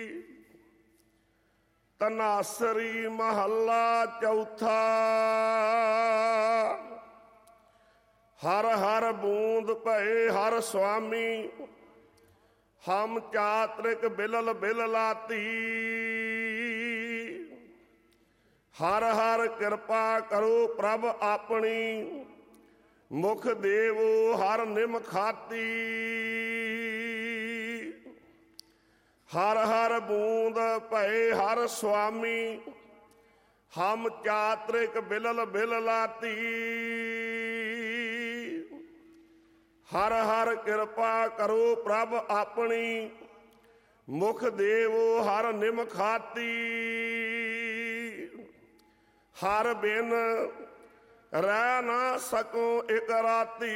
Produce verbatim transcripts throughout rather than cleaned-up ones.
ਧਨਾਸਰੀ ਮਹੱਲਾ ਚੌਥਾ। ਹਰ ਹਰ ਬੂੰਦ ਭਏ ਹਰ ਸੁਆਮੀ, ਹਮ ਚਾਤ੍ਰਿਕ ਬਿਲਲ ਬਿਲਲਾਤੀ। ਹਰ ਹਰ ਕਿਰਪਾ ਕਰੋ ਪ੍ਰਭ ਆਪਣੀ, ਮੁਖ ਦੇਵੋ ਹਰ ਨਿਮ ਖਾਤੀ। ਹਰ ਹਰ ਬੂੰਦ ਭਏ ਹਰ ਸੁਆਮੀ, ਹਮ ਚਾਤ੍ਰਿਕ ਬਿਲਲ ਬਿਲਲਾਤੀ। ਹਰ ਹਰ ਕਿਰਪਾ ਕਰੋ ਪ੍ਰਭ ਆਪਣੀ, ਮੁਖ ਦੇਵੋ ਹਰ ਨਿਮ ਖਾਤੀ। ਹਰ ਬਿਨ ਰਹਿ ਨਾ ਸਕੋ ਇਕ ਰਾਤੀ,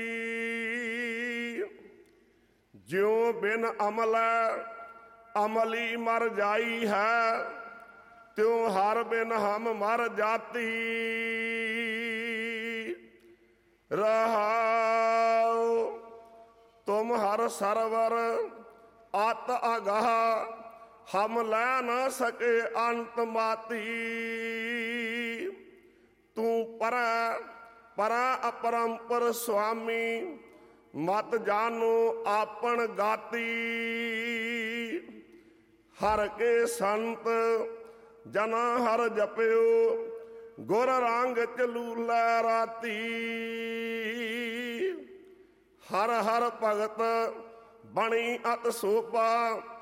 ਜਿਉ ਬਿਨ ਅਮਲੈ ਅਮਲੀ ਮਰ ਜਾਈ ਹੈ, ਤਿਉ ਹਰ ਬਿਨ ਹਮ ਮਰ ਜਾਤੀ। ਰਹਾਉ ਤੁਮ ਹਰ ਸਰਵਰ ਅਤ ਅਗਾਹ, ਹਮ ਲੈ ਨਾ ਸਕੇ ਅੰਤ ਮਾਤੀ। ਤੂੰ ਪਰ ਪਰਾ ਅਪਰੰਪਰ ਸੁਆਮੀ, ਮਤ ਜਾਨੋ ਆਪਣ ਗਾਤੀ। ਹਰ ਕੇ ਸੰਤ ਜਨਾ ਹਰ ਜਪਿਓ, ਗੁਰ ਰੰਗ ਚਲੂਲੈ ਰਾਤੀ। ਹਰ ਹਰ ਭਗਤ ਬਣੀ ਅਤ ਸੋਭਾ,